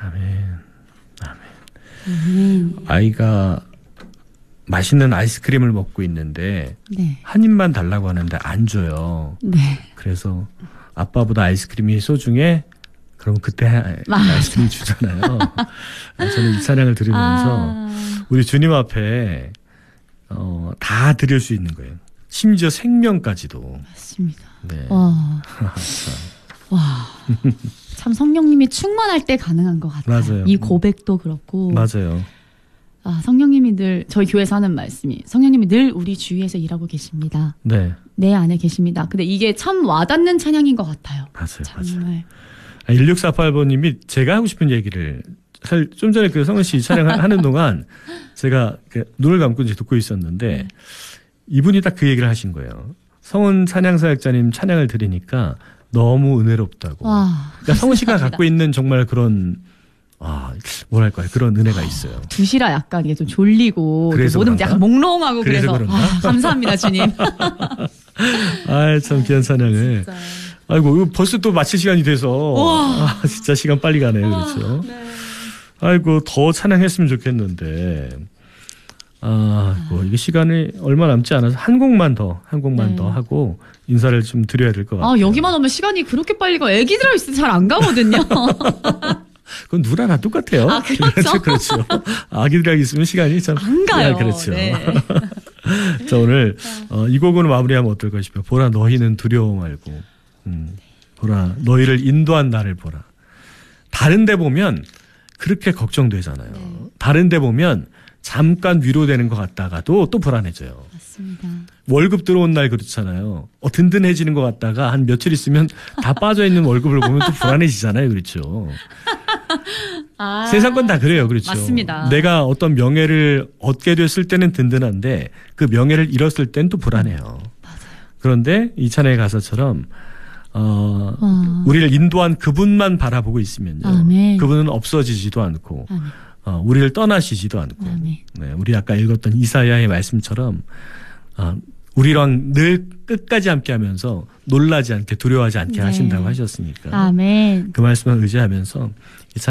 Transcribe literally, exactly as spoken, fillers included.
아멘. 아멘. 아멘. 아이가 맛있는 아이스크림을 먹고 있는데 네. 한 입만 달라고 하는데 안 줘요. 네. 그래서 아빠보다 아이스크림이 소중해? 그럼 그때 맞아. 아이스크림 주잖아요. 저는 이 찬양을 들으면서 아. 우리 주님 앞에 어, 다 드릴 수 있는 거예요. 심지어 생명까지도. 맞습니다. 네. 와. 와. 참 성령님이 충만할 때 가능한 것 같아요. 맞아요. 이 고백도 그렇고. 맞아요. 아, 성령님이 늘 저희 교회에서 하는 말씀이 성령님이 늘 우리 주위에서 일하고 계십니다. 네. 내 안에 계십니다. 근데 이게 참 와닿는 찬양인 것 같아요. 맞아요. 정말. 맞아요. 일육사팔 번님이 제가 하고 싶은 얘기를 사실 좀 전에 그 성은 씨 촬영하는 동안 제가 눈을 감고 이제 듣고 있었는데 이분이 딱 그 얘기를 하신 거예요. 성은 찬양사역자님 찬양을 들으니까 너무 은혜롭다고. 와, 그러니까 성은 씨가 갖고 있는 정말 그런 아, 뭐랄까요. 그런 은혜가 있어요. 두시라 약간 이게 좀 졸리고 그래서 모든 그런가? 약간 몽롱하고 그래서 그래서, 그런가? 아, 감사합니다 주님. 아, 참 귀한 찬양을. 진짜. 아이고 이거 벌써 또 마칠 시간이 돼서 아, 진짜 시간 빨리 가네요. 그렇죠. 네. 아이고 더 찬양했으면 좋겠는데 아, 뭐 이게 시간이 얼마 남지 않아서 한 곡만 더, 한 곡만 네. 더 하고 인사를 좀 드려야 될 것 같아요. 아, 여기만 오면 시간이 그렇게 빨리 가. 애기들하고 있으면 잘 안 가거든요. 그건 누구나 다 똑같아요. 아, 그렇죠? 그렇죠. 아기들하고 있으면 시간이 참 안 가요. 야, 그렇죠. 네. 자, 오늘 어, 이 곡으로 마무리하면 어떨까 싶어요. 보라 너희는 두려워 말고 음, 보라 너희를 인도한 나를 보라. 다른 데 보면 그렇게 걱정되잖아요. 네. 다른 데 보면 잠깐 위로되는 것 같다가도 또 불안해져요. 맞습니다. 월급 들어온 날 그렇잖아요. 어, 든든해지는 것 같다가 한 며칠 있으면 다 빠져있는 월급을 보면 또 불안해지잖아요. 그렇죠. 아, 세상 건 다 그래요. 그렇죠. 맞습니다. 내가 어떤 명예를 얻게 됐을 때는 든든한데 그 명예를 잃었을 땐 또 불안해요. 맞아요. 그런데 이 찬양의 가사처럼 어, 와. 우리를 인도한 그분만 바라보고 있으면요. 아멘. 그분은 없어지지도 않고 아멘. 어, 우리를 떠나시지도 않고 아멘. 네, 우리 아까 읽었던 이사야의 말씀처럼 어, 우리랑 늘 끝까지 함께하면서 놀라지 않게 두려워하지 않게 네. 하신다고 하셨으니까 아멘. 그 말씀을 의지하면서